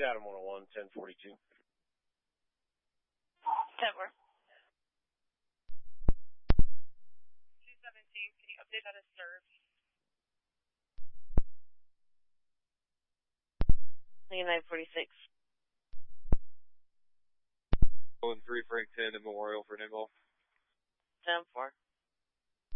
Chatham 101, 1042. 10-4. 217, can you update that as served? Lincoln 946. 3 Frank 10 and Memorial for an involve. 10-4.